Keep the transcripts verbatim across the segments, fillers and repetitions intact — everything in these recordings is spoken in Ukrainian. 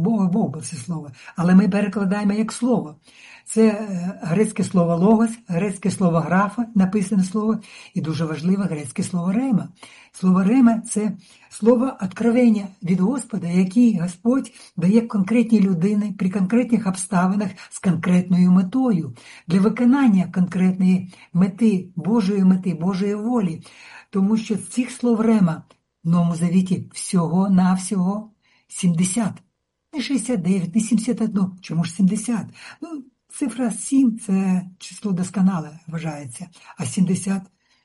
Бог, Бог це слово, але ми перекладаємо як слово. Це грецьке слово логос, грецьке слово графа, написане слово, і дуже важливе грецьке слово рема. Слово рема – це слово откровення від Господа, який Господь дає конкретній людині при конкретних обставинах з конкретною метою, для виконання конкретної мети, Божої мети, Божої волі. Тому що цих слов рема в Новому Завіті всього-навсього сімдесят. Не шістдесят дев'ять, не сімдесят один. Чому ж сімдесят? Ну, цифра сім – це число досконале вважається, а сімдесят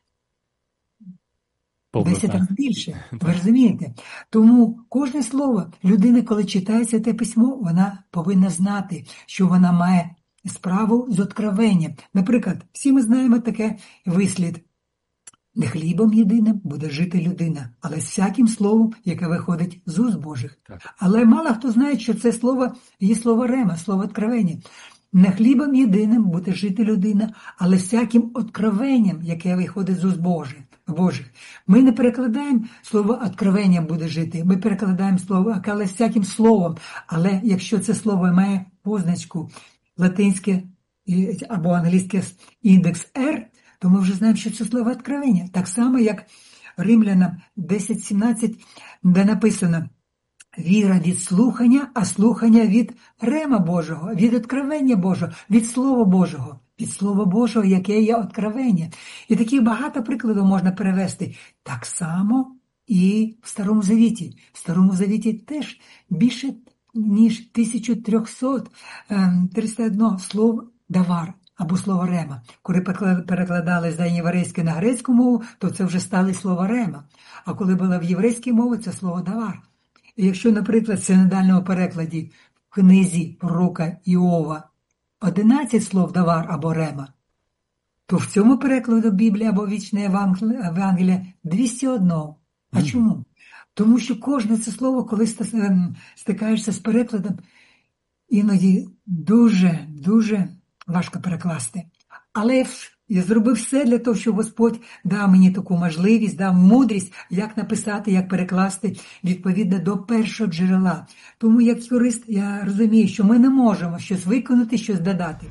– десять разів більше. Ви розумієте? Тому кожне слово людина, коли читає це письмо, вона повинна знати, що вона має справу з откровенням. Наприклад, всі ми знаємо таке вислід: не хлібом єдиним буде жити людина, але з всяким словом, яке виходить з уст Божих. Так. Але мало хто знає, що це слово є слово рема, слово откровення. Не хлібом єдиним буде жити людина, але всяким откровенням, яке виходить з уст Божих. Божих. Ми не перекладаємо слово «откровення буде жити», ми перекладаємо слово «але всяким словом». Але якщо це слово має позначку латинське або англійське індекс R, то ми вже знаємо, що це слово «откровення». Так само, як Римлянам десять сімнадцять, де написано «віра від слухання, а слухання від рема Божого, від откровення Божого, від Слова Божого». Від Слова Божого, яке є откровення. І таких багато прикладів можна перевести. Так само і в Старому Завіті. В Старому Завіті теж більше, ніж тисяча триста тридцять один слов давар, або слово рема. Коли перекладали з єврейської на грецьку мову, то це вже стали слова рема. А коли було в єврейській мові, це слово давар. І якщо, наприклад, в синодальному перекладі в книзі пророка Іова одинадцять слов давар або рема, то в цьому перекладу Біблії або Вічне Евангелія двісті один. А чому? Тому що кожне це слово, коли стикаєшся з перекладом, іноді дуже, дуже важко перекласти. Але я зробив все для того, щоб Господь дав мені таку можливість, дав мудрість, як написати, як перекласти відповідно до першого джерела. Тому як юрист я розумію, що ми не можемо щось виконати, щось додати.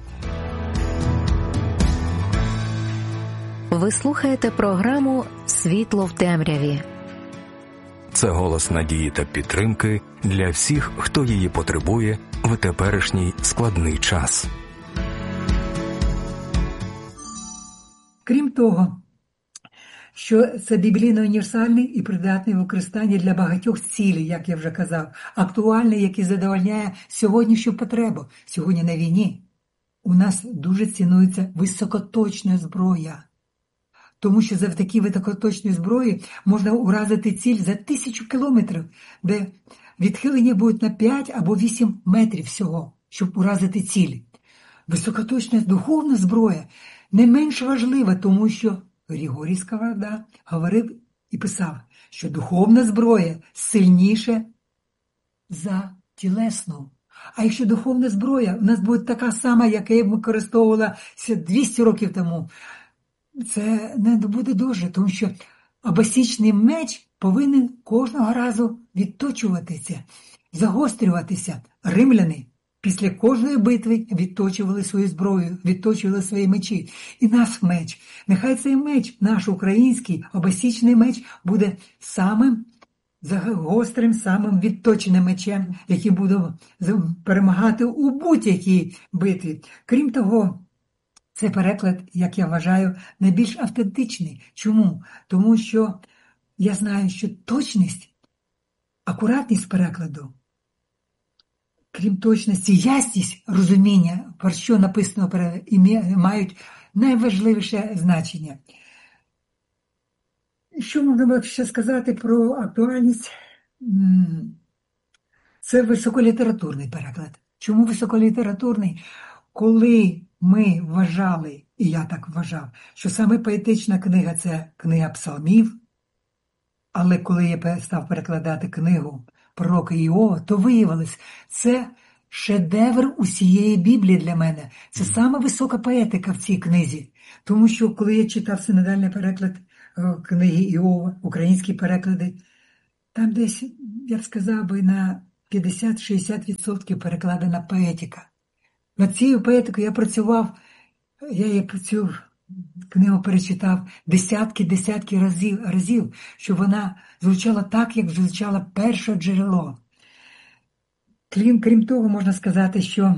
Ви слухаєте програму «Світло в темряві». Це голос надії та підтримки для всіх, хто її потребує в теперішній складний час. Крім того, що це біблійно універсальний і придатний в використанні для багатьох цілей, як я вже казав, актуальний, який задовольняє сьогоднішню потребу. Сьогодні на війні у нас дуже цінується високоточна зброя. Тому що завдяки високоточній зброї можна уразити ціль за тисячу кілометрів, де відхилення будуть на п'ять або вісім метрів всього, щоб уразити ціль. Високоточна духовна зброя не менш важлива, тому що Григорій Сковорода говорив і писав, що духовна зброя сильніша за тілесну. А якщо духовна зброя у нас буде така сама, яка використовувалася двісті років тому, це не буде дуже, тому що обосічний меч повинен кожного разу відточуватися, загострюватися. Римляни після кожної битви відточували свою зброю, відточували свої мечі. І наш меч, нехай цей меч, наш український обосічний меч, буде самим гострим, самим відточеним мечем, який буде перемагати у будь-якій битві. Крім того, цей переклад, як я вважаю, найбільш автентичний. Чому? Тому що я знаю, що точність, акуратність перекладу, крім точності, ясність розуміння, про що написано перед, мають найважливіше значення. Що можна ще сказати про актуальність? Це високолітературний переклад. Чому високолітературний? Коли ми вважали, і я так вважав, що саме поетична книга – це книга псалмів, але коли я став перекладати книгу пророка Іова, то виявилось, це шедевр усієї Біблії для мене. Це саме висока поетика в цій книзі. Тому що, коли я читав синодальний переклад книги Іова, українські переклади, там десь, я б сказав би, на п'ятдесят-шістдесят відсотків перекладена поетика. Над цією поетикою я працював, я її цю книгу перечитав десятки-десятки разів, разів, щоб вона звучала так, як звучало перше джерело. Крім, крім того, можна сказати, що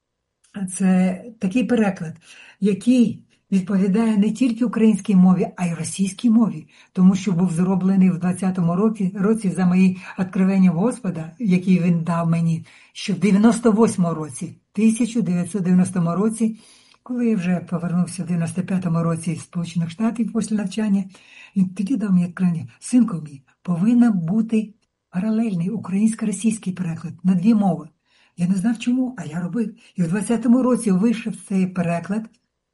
це такий переклад, який відповідає не тільки українській мові, а й російській мові, тому що був зроблений в двадцятому році, році за мої відкривання Господа, які він дав мені, що в дев'яносто восьмому році, тисяча дев'ятсот дев'яностому році, коли я вже повернувся в дев'яносто п'ятому році з Сполучених Штатів після навчання, він тоді дав мені відкривання: синку мій, повинна бути паралельний українсько-російський переклад на дві мови. Я не знав чому, а я робив. І в двадцятому році вийшов цей переклад.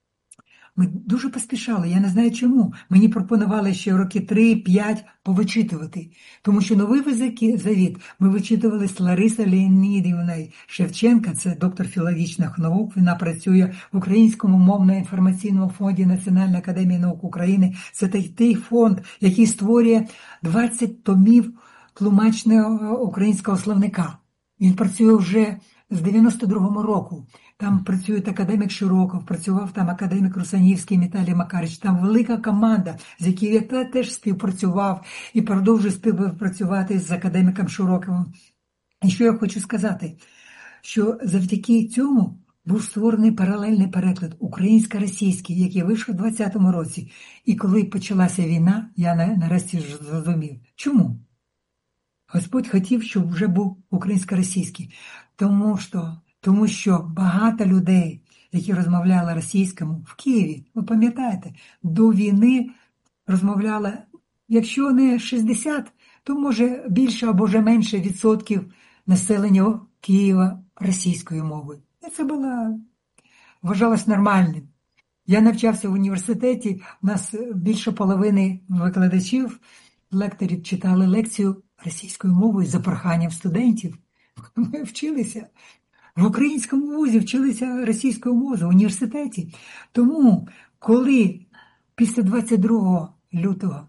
Ми дуже поспішали, я не знаю чому. Мені пропонували ще роки три-п'ять повичитувати. Тому що Новий Завіт ми вичитували з Ларисою Леонідівною Шевченка, це доктор філологічних наук, вона працює в Українському мовно-інформаційному фонді Національної академії наук України. Це той фонд, який створює двадцять томів тлумачного українського словника. Він працює вже з дев'яносто другого року. Там працює академік Широков, працював там академік Русанівський, Віталій Макарич. Там велика команда, з якою я теж співпрацював і продовжую співпрацювати з академіком Широковим. І що я хочу сказати, що завдяки цьому був створений паралельний переклад українсько-російський, який вийшов у двадцятому році. І коли почалася війна, я нарешті зрозумів. Чому? Господь хотів, щоб вже був українсько-російський. Тому що, тому що багато людей, які розмовляли російською в Києві, ви пам'ятаєте, до війни розмовляли, якщо не шістдесят, то може більше або вже менше відсотків населення Києва російською мовою. І це було, вважалось нормальним. Я навчався в університеті, у нас більше половини викладачів, лекторів читали лекцію російською мовою за проханням студентів. Ми вчилися. В українському вузі вчилися російською мовою в університеті. Тому, коли після двадцять другого лютого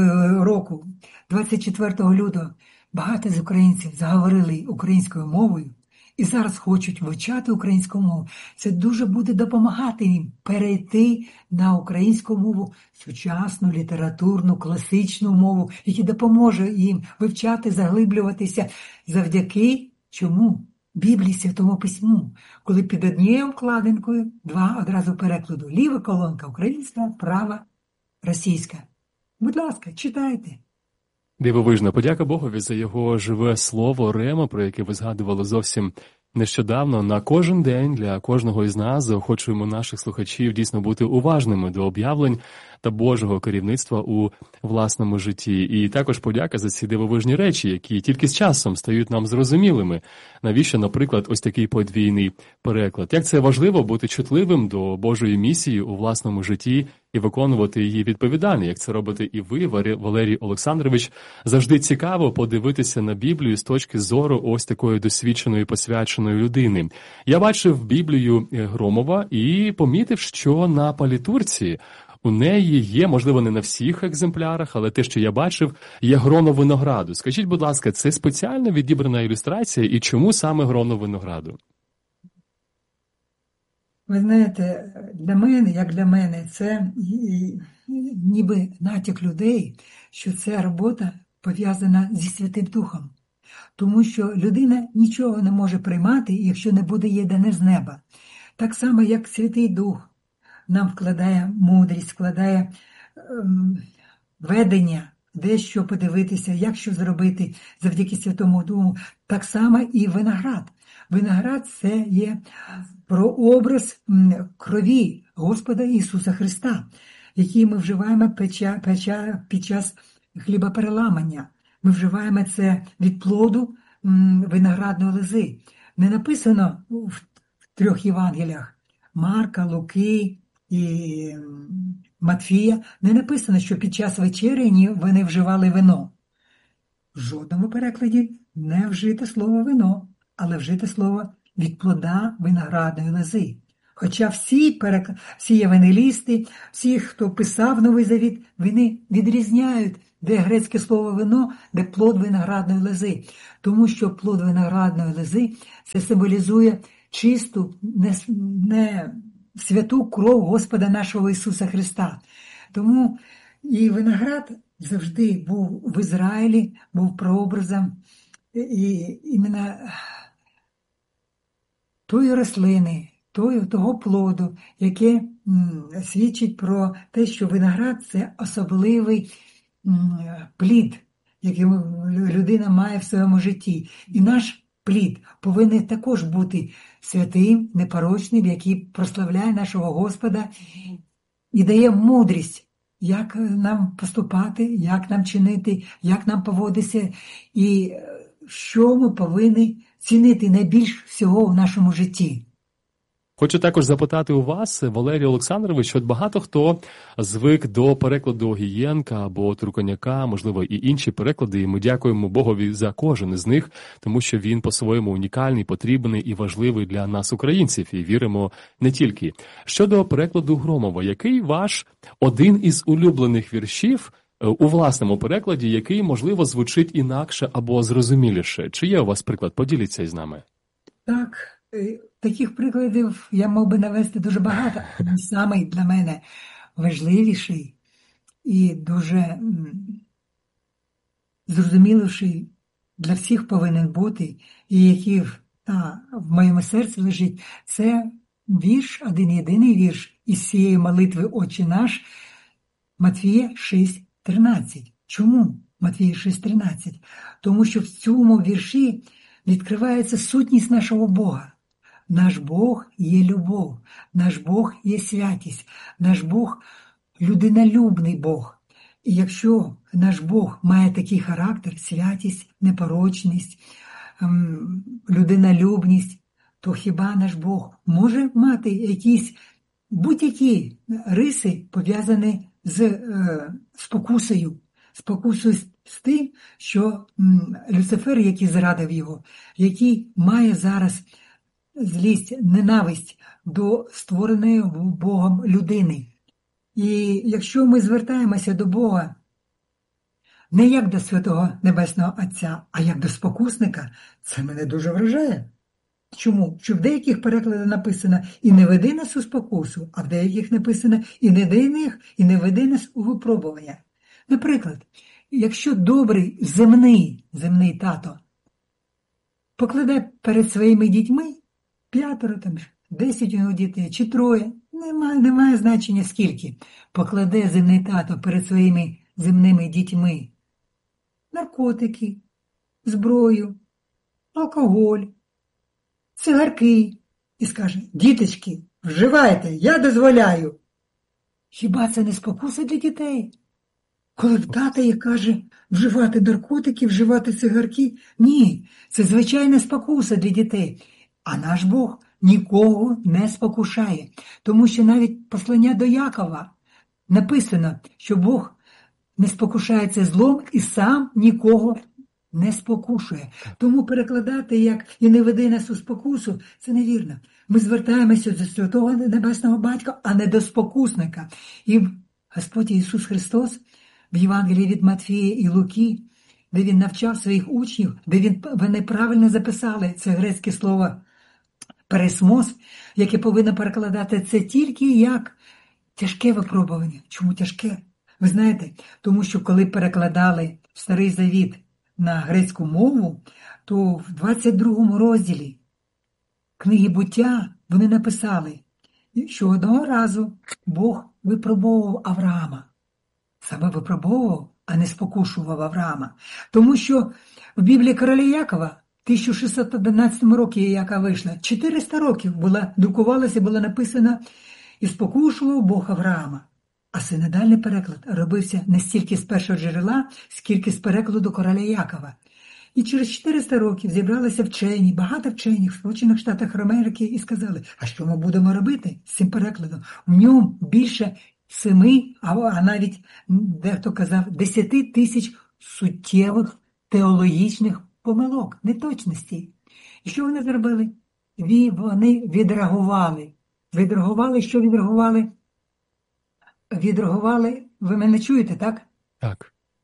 року, двадцять четвертого лютого, багато з українців заговорили українською мовою і зараз хочуть вивчати українську мову, це дуже буде допомагати їм перейти на українську мову, сучасну, літературну, класичну мову, яка допоможе їм вивчати, заглиблюватися завдяки чому? Біблії, Святому Письму, коли під однією вкладинкою два одразу перекладу. Ліва колонка українська, права російська. Будь ласка, читайте. Дивовижно. Подяка Богові за його живе слово Рема, про яке ви згадували зовсім нещодавно. На кожен день для кожного із нас заохочуємо наших слухачів дійсно бути уважними до об'явлень та Божого керівництва у власному житті. І також подяка за ці дивовижні речі, які тільки з часом стають нам зрозумілими. Навіщо, наприклад, ось такий подвійний переклад? Як це важливо бути чутливим до Божої місії у власному житті і виконувати її відповідально, як це робите і ви, Валерій Олександрович. Завжди цікаво подивитися на Біблію з точки зору ось такої досвідченої, посвяченої людини. Я бачив Біблію Громова і помітив, що на палітурці у неї є, можливо, не на всіх екземплярах, але те, що я бачив, є гроно винограду. Скажіть, будь ласка, це спеціально відібрана ілюстрація і чому саме гроно винограду? Ви знаєте, для мене, як для мене, це ніби натяк людей, що ця робота пов'язана зі Святим Духом. Тому що людина нічого не може приймати, якщо не буде їй дане з неба. Так само, як Святий Дух нам вкладає мудрість, вкладає ем, ведення, де що подивитися, як що зробити завдяки Святому Духу. Так само і виноград. Виноград – це є прообраз крові Господа Ісуса Христа, який ми вживаємо печа, печа, під час хлібопереламання. Ми вживаємо це від плоду виноградної лози. Не написано в трьох Євангеліях Марка, Луки і Матфія, не написано, що під час вечері вони вживали вино. В жодному перекладі не вжите слово вино, але вжите слово від плода виноградної лози. Хоча всі, перек... всі євангелісти, всі, хто писав Новий Завіт, вони відрізняють де грецьке слово вино, де плод виноградної лози. Тому що плод виноградної лози це символізує чисту, не, не святу кров Господа нашого Ісуса Христа. Тому і виноград завжди був в Ізраїлі, був прообразом і іменно тої рослини, тої, того плоду, яке м, свідчить про те, що виноград – це особливий м, плід, який людина має в своєму житті. І наш плід повинен також бути святим, непорочним, який прославляє нашого Господа і дає мудрість, як нам поступати, як нам чинити, як нам поводитися, і що ми повинні цінити найбільш всього в нашому житті. Хочу також запитати у вас, Валерій Олександрович, от багато хто звик до перекладу Огієнка або Труконяка, можливо, і інші переклади, і ми дякуємо Богові за кожен із них, тому що він по-своєму унікальний, потрібний і важливий для нас, українців, і віримо не тільки. Щодо перекладу Громова, який ваш один із улюблених віршів у власному перекладі, який, можливо, звучить інакше або зрозуміліше? Чи є у вас приклад? Поділіться із нами. Так, таких прикладів я мав би навести дуже багато. Самий для мене важливіший і дуже зрозуміліший для всіх повинен бути, і який та, в моєму серці лежить, це вірш, один єдиний вірш із цієї молитви «Отче наш», Матвія шість тринадцять. Чому Матвія шість тринадцять? Тому що в цьому вірші відкривається сутність нашого Бога. Наш Бог є любов, наш Бог є святість, наш Бог – людинолюбний Бог. І якщо наш Бог має такий характер – святість, непорочність, людинолюбність, то хіба наш Бог може мати якісь будь-які риси, пов'язані з е, спокусою, спокусою з тим, що м, Люцифер, який зрадив його, який має зараз злість, ненависть до створеної Богом людини. І якщо ми звертаємося до Бога не як до Святого Небесного Отця, а як до спокусника, це мене дуже вражає. Чому? Що в деяких перекладах написано «і не веди нас у спокусу», а в деяких написано «і не дай них, і не веди нас у випробування». Наприклад, якщо добрий земний, земний тато покладе перед своїми дітьми п'ятеро, там, десять його дітей, чи троє, немає, немає значення скільки, покладе земний тато перед своїми земними дітьми наркотики, зброю, алкоголь, цигарки, і скаже: «Діточки, вживайте, я дозволяю». Хіба це не спокуса для дітей? Коли тата їй каже вживати наркотики, вживати цигарки? Ні, це звичайна спокуса для дітей. А наш Бог нікого не спокушає, тому що навіть послання до Якова написано, що Бог не спокушається злом і сам нікого не спокушує. Тому перекладати як «і не веди нас у спокусу» – це невірно. Ми звертаємося до Святого Небесного Батька, а не до спокусника. І Господь Ісус Христос в Євангелії від Матфія і Луки, де Він навчав своїх учнів, де він, вони правильно записали це грецьке слово «пересмос», яке повинно перекладати це тільки як тяжке випробування. Чому тяжке? Ви знаєте, тому що коли перекладали Старий Завіт на грецьку мову, то в двадцять другому розділі книги «Буття» вони написали, що одного разу Бог випробовував Авраама. Саме випробовував, а не спокушував Авраама. Тому що в Біблії короля Якова в тисяча шістсот одинадцятому році, яка вийшла, чотириста років була, друкувалася, було написано «І спокушував Бог Авраама». А синодальний переклад робився не стільки з першого джерела, скільки з перекладу короля Якова. І через чотириста років зібралися вчені, багато вчених в Сполучених Штатах Америки і сказали: а що ми будемо робити з цим перекладом? В ньому більше семи, а навіть, дехто казав, десяти тисяч суттєвих теологічних помилок, неточностей. І що вони зробили? Вони відреагували. Відреагували, що відреагували? Відреагували, ви мене чуєте, так? Так.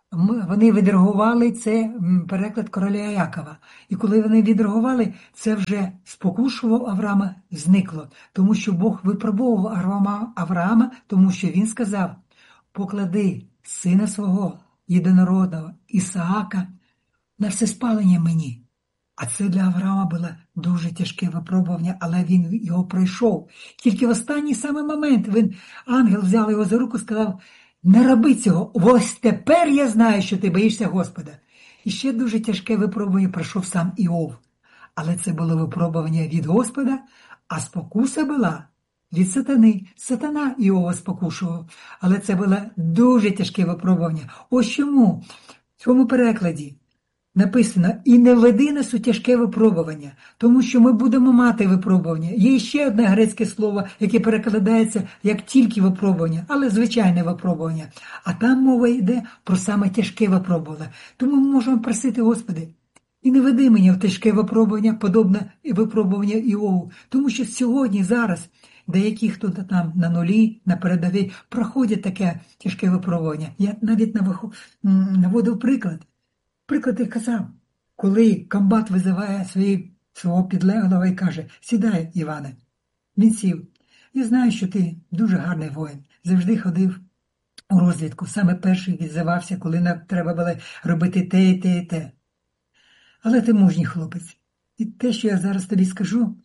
вони відреагували, це переклад короля Якова. І коли вони відреагували, це вже спокушував Авраама, зникло. Тому що Бог випробовував Авраама, Авраама, тому що він сказав: поклади сина свого єдинородного Ісаака на всеспалення мені. А це для Авраама було дуже тяжке випробування, але він його пройшов. Тільки в останній самий момент він, ангел взяв його за руку і сказав: не роби цього, ось тепер я знаю, що ти боїшся Господа. І ще дуже тяжке випробування пройшов сам Іов. Але це було випробування від Господа, а спокуса була від сатани. Сатана Іова спокушував. Але це було дуже тяжке випробування. Ось чому в цьому перекладі написано: і не веди нас у тяжке випробування, тому що ми будемо мати випробування. Є ще одне грецьке слово, яке перекладається як тільки випробування, але звичайне випробування. А там мова йде про саме тяжке випробування. Тому ми можемо просити: Господи, і не веди мене в тяжке випробування, подобне випробування Іову. Тому що сьогодні, зараз, деякі, хто там на нулі, на передовій, проходять таке тяжке випробування. Я навіть наводив приклад. Приклад я казав, коли комбат визиває свої, свого підлеглого і каже: сідай, Іване. Він сів. Я знаю, що ти дуже гарний воїн, завжди ходив у розвідку, саме перший відзивався, коли нам треба було робити те і те і те. Але ти мужній хлопець. І те, що я зараз тобі скажу,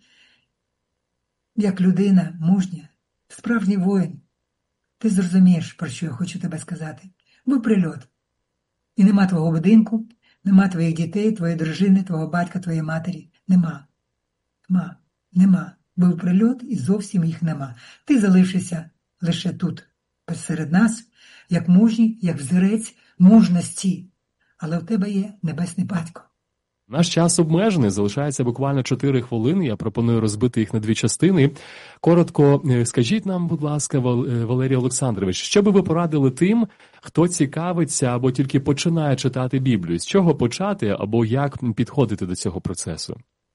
як людина мужня, справжній воїн, ти зрозумієш, про що я хочу тебе сказати. Був прильот. І нема твого будинку, нема твоїх дітей, твоєї дружини, твого батька, твоєї матері. Нема. Нема. Нема. Був прильот і зовсім їх нема. Ти залишишся лише тут, посеред нас, як мужній, як взірець мужності. Але в тебе є небесний батько. Наш час обмежений, залишається буквально чотири хвилини, я пропоную розбити їх на дві частини. Коротко скажіть нам, будь ласка, Валерій Олександрович, що би ви порадили тим, хто цікавиться або тільки починає читати Біблію? З чого почати або як підходити до цього процесу?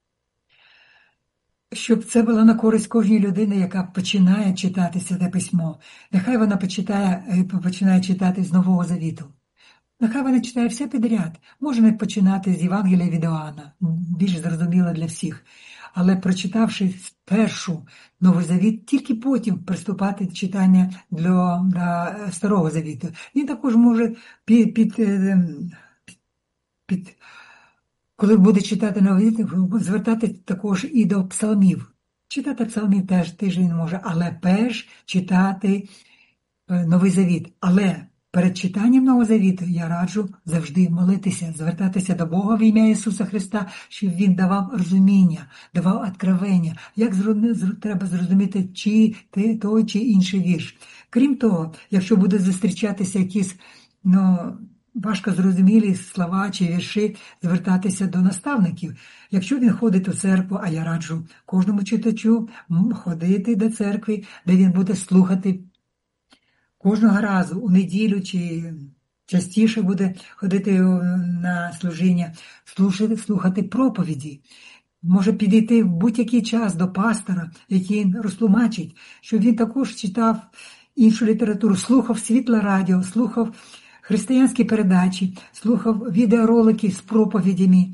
Щоб це було на користь кожній людини, яка починає читати Святе Письмо. Нехай вона почитає, починає читати з Нового Завіту. Нехай вона читає все підряд. Можна починати з Євангелія від Іоанна, більш зрозуміло для всіх. Але прочитавши спершу Новий Завіт, тільки потім приступати до читання для, для Старого Завіту. Він також може під, під, під, під коли буде читати Новий Завіт, звертати також і до псалмів. Читати псалмів теж тиждень може, але перш читати Новий Завіт. Але перед читанням Нового Завіту я раджу завжди молитися, звертатися до Бога в ім'я Ісуса Христа, щоб Він давав розуміння, давав откровення, як треба зрозуміти чи той чи інший вірш. Крім того, якщо будуть зустрічатися якісь ну, важко зрозумілі слова чи вірші, звертатися до наставників. Якщо він ходить у церкву, а я раджу кожному читачу ходити до церкви, де він буде слухати кожного разу, у неділю чи частіше буде ходити на служіння, слухати, слухати проповіді. Може підійти в будь-який час до пастора, який розтлумачить, що він також читав іншу літературу, слухав Світле радіо, слухав християнські передачі, слухав відеоролики з проповідями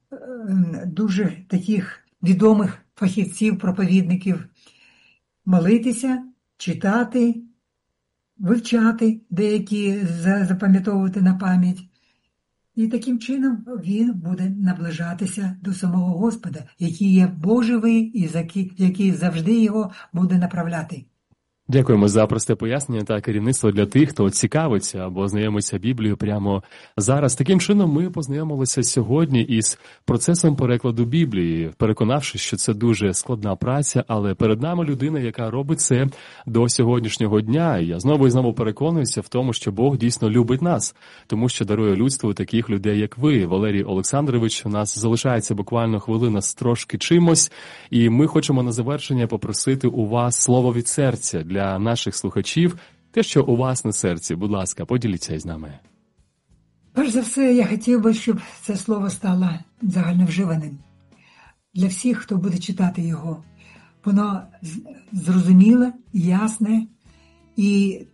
дуже таких відомих фахівців, проповідників. Молитися, читати, вивчати, деякі запам'ятовувати на пам'ять. І таким чином він буде наближатися до самого Господа, який є Божий і який завжди його буде направляти. Дякуємо за просте пояснення та керівництво для тих, хто цікавиться або знайомиться Біблією прямо зараз. Таким чином ми познайомилися сьогодні із процесом перекладу Біблії, переконавшись, що це дуже складна праця, але перед нами людина, яка робить це до сьогоднішнього дня. І я знову і знову переконуюся в тому, що Бог дійсно любить нас, тому що дарує людству таких людей, як ви, Валерій Олександрович. У нас залишається буквально хвилина з трошки чимось, і ми хочемо на завершення попросити у вас слово від серця для наших слухачів, те, що у вас на серці. Будь ласка, поділіться із нами. Перш за все, я хотів би, щоб це слово стало загальновживаним. Для всіх, хто буде читати його. Воно зрозуміле, ясне і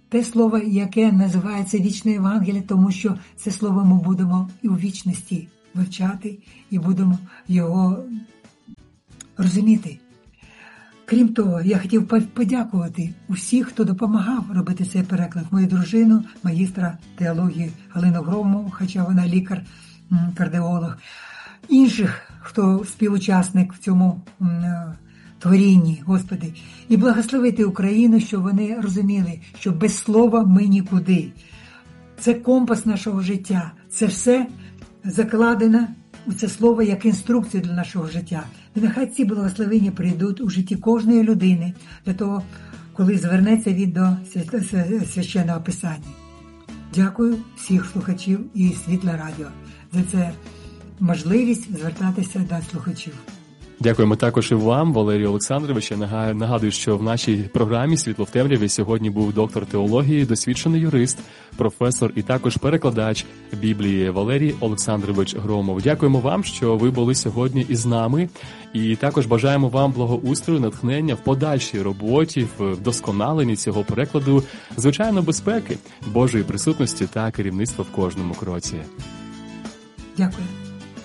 те слово, яке називається вічне Євангеліє, тому що це слово ми будемо і у вічності вивчати, і будемо його розуміти. Крім того, я хотів подякувати усіх, хто допомагав робити цей переклад. Мою дружину, магістра теології Галину Громову, хоча вона лікар, кардіолог, інших, хто співучасник в цьому творінні, Господи. І благословити Україну, щоб вони розуміли, що без слова ми нікуди. Це компас нашого життя. Це все закладено у це слово як інструкцію для нашого життя. І нехай ці благословення прийдуть у житті кожної людини, для того, коли звернеться він до священного Писання. Дякую всіх слухачів і Світла Радіо за це можливість звертатися до слухачів. Дякуємо також і вам, Валерій Олександрович. Я нагадую, що в нашій програмі «Світло в темряві» сьогодні був доктор теології, досвідчений юрист, професор і також перекладач Біблії Валерій Олександрович Громов. Дякуємо вам, що ви були сьогодні із нами. І також бажаємо вам благоустрою, натхнення в подальшій роботі, в вдосконаленні цього перекладу, звичайно, безпеки, Божої присутності та керівництва в кожному кроці. Дякую.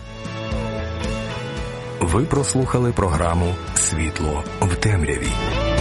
Ви прослухали програму «Світло в темряві».